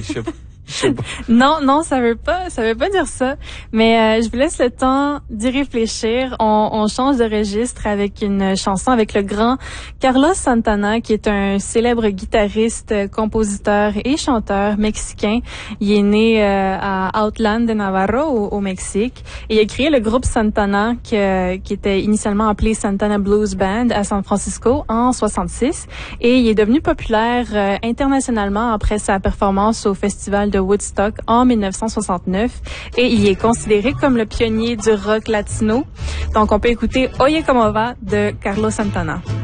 je sais pas. Non, ça veut pas dire ça. Mais je vous laisse le temps d'y réfléchir. On change de registre avec une chanson avec le grand Carlos Santana, qui est un célèbre guitariste, compositeur et chanteur mexicain. Il est né à Outland de Navarro, au Mexique, et il a créé le groupe Santana, qui était initialement appelé Santana Blues Band à San Francisco en 66, et il est devenu populaire internationalement après sa performance au festival de Woodstock en 1969, et il est considéré comme le pionnier du rock latino. Donc on peut écouter Oye Como Va de Carlos Santana.